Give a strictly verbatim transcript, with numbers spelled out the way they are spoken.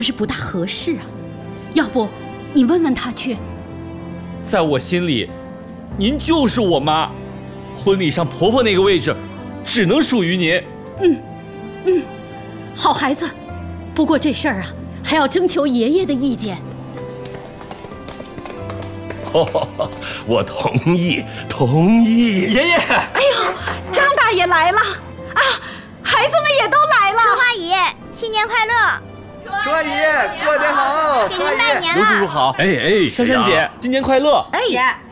是不大合适啊，要不你问问他去。 在我心里，您就是我妈，婚礼上婆婆那个位置，只能属于您。 嗯嗯，好孩子，不过这事儿啊，还要征求爷爷的意见。 哦，我同意，同意。 爷爷， 哎呦，张大爷来了啊，孩子们也都来了。 春花爷，新年快乐！ 春花爷，过年好！ 给您拜年了。 刘叔叔好。哎哎，珊珊姐，新年快乐！ 哎，姐。